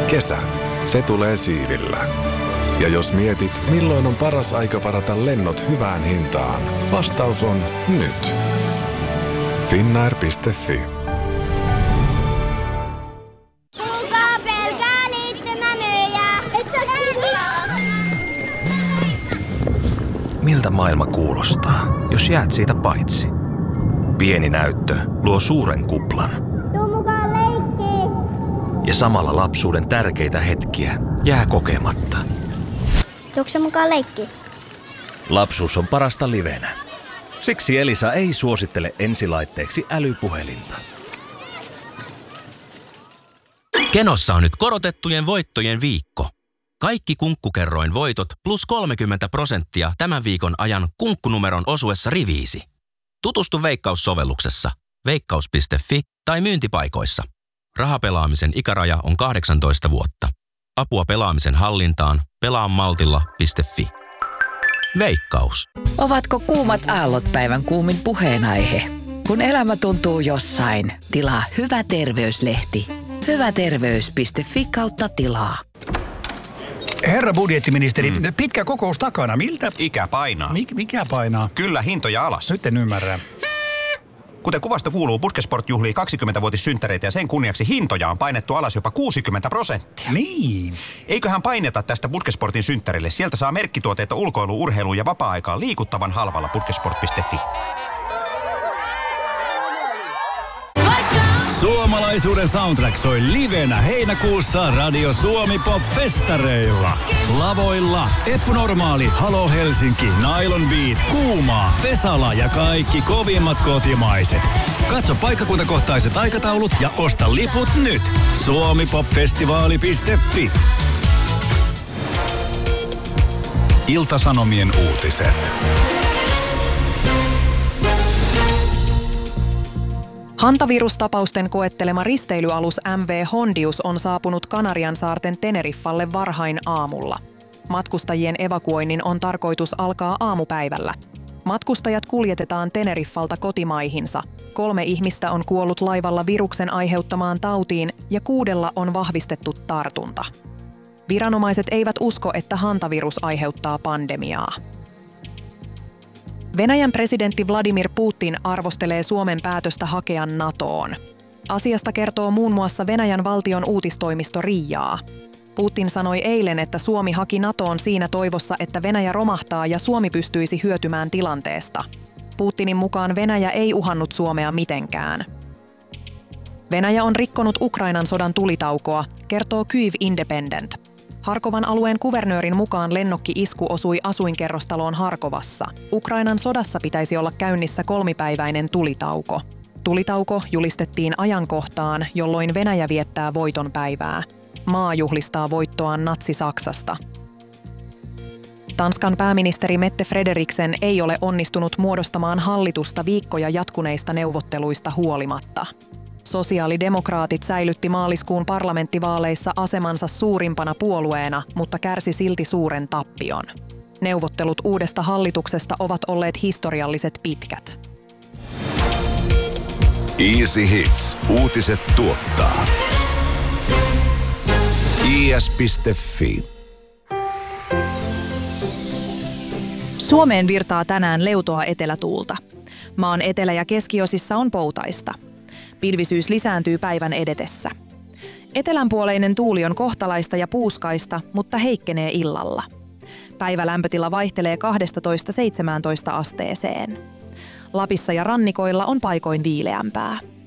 Kesä, se tulee siivillä. Ja jos mietit, milloin on paras aika varata lennot hyvään hintaan, vastaus on nyt. Finnair.fi. Kuulkaa, pelkää liittymämyyjää! Miltä maailma kuulostaa, jos jäät siitä paitsi? Pieni näyttö luo suuren kuplan. Tuu mukaan leikkiin! Ja samalla lapsuuden tärkeitä hetkiä jää kokematta. Tuutko se mukaan leikkiin? Lapsuus on parasta livenä. Siksi Elisa ei suosittele ensilaitteeksi älypuhelinta. Kenossa on nyt korotettujen voittojen viikko. Kaikki Kunkkukerroin voitot plus 30% tämän viikon ajan kunkkunumeron osuessa riviisi. Tutustu Veikkaus-sovelluksessa, veikkaus.fi tai myyntipaikoissa. Rahapelaamisen ikäraja on 18 vuotta. Apua pelaamisen hallintaan pelaamaltilla.fi. Veikkaus. Ovatko kuumat aallot päivän kuumin puheenaihe? Kun elämä tuntuu jossain, tilaa Hyvä terveyslehti. hyväterveys.fi/tilaa. Herra budjettiministeri, pitkä kokous takana. Miltä? Ikä painaa. Mikä painaa? Kyllä, hintoja alas. Nyt en ymmärrä. Kuten kuvasta kuuluu, Puskesport juhlii 20-vuotissynttäreitä ja sen kunniaksi hintoja on painettu alas jopa 60%. Niin. Eiköhän paineta tästä Puskesportin synttärille. Sieltä saa merkkituotteita ulkoilu, urheiluun ja vapaa-aikaan liikuttavan halvalla puskesport.fi. Suomalaisuuden soundtrack soi livenä heinäkuussa Radio Suomi Pop-festareilla. Lavoilla Eppu Normaali, Halo Helsinki, Nylon Beat, Kuumaa, Vesala ja kaikki kovimmat kotimaiset. Katso paikkakuntakohtaiset aikataulut ja osta liput nyt. suomipopfestivaali.fi. Ilta-Sanomien uutiset. Hantavirustapausten koettelema risteilyalus MV Hondius on saapunut Kanariansaarten Teneriffalle varhain aamulla. Matkustajien evakuoinnin on tarkoitus alkaa aamupäivällä. Matkustajat kuljetetaan Teneriffalta kotimaihinsa. 3 ihmistä on kuollut laivalla viruksen aiheuttamaan tautiin ja 6 on vahvistettu tartunta. Viranomaiset eivät usko, että hantavirus aiheuttaa pandemiaa. Venäjän presidentti Vladimir Putin arvostelee Suomen päätöstä hakea NATOon. Asiasta kertoo muun muassa Venäjän valtion uutistoimisto RIAa. Putin sanoi eilen, että Suomi haki NATOon siinä toivossa, että Venäjä romahtaa ja Suomi pystyisi hyötymään tilanteesta. Putinin mukaan Venäjä ei uhannut Suomea mitenkään. Venäjä on rikkonut Ukrainan sodan tulitaukoa, kertoo Kyiv Independent. Harkovan alueen kuvernöörin mukaan lennokki-isku osui asuinkerrostaloon Harkovassa. Ukrainan sodassa pitäisi olla käynnissä 3-päiväinen tulitauko. Tulitauko julistettiin ajankohtaan, jolloin Venäjä viettää voitonpäivää. Maa juhlistaa voittoaan Natsi-Saksasta. Tanskan pääministeri Mette Frederiksen ei ole onnistunut muodostamaan hallitusta viikkoja jatkuneista neuvotteluista huolimatta. Sosiaalidemokraatit säilytti maaliskuun parlamenttivaaleissa asemansa suurimpana puolueena, mutta kärsi silti suuren tappion. Neuvottelut uudesta hallituksesta ovat olleet historialliset pitkät. Easy Hits. Uutiset tuottaa. is.fi. Suomeen virtaa tänään leutoa etelätuulta. Maan etelä- ja keskiosissa on poutaista. Pilvisyys lisääntyy päivän edetessä. Etelänpuoleinen tuuli on kohtalaista ja puuskaista, mutta heikkenee illalla. Päivälämpötila vaihtelee 12–17 asteeseen. Lapissa ja rannikoilla on paikoin viileämpää.